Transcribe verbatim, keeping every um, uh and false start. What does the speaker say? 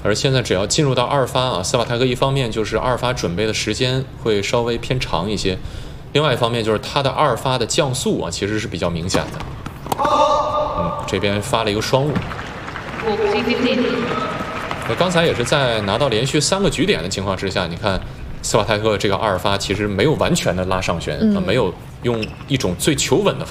而现在只要进入到二发啊，斯瓦泰克一方面就是二发准备的时间会稍微偏长一些，另外一方面就是他的二发的降速啊其实是比较明显的。嗯，这边发了一个双误。那刚才也是在拿到连续三个局点的情况之下，你看斯瓦泰克这个二发其实没有完全的拉上旋， 嗯、 没有用一种最求稳的方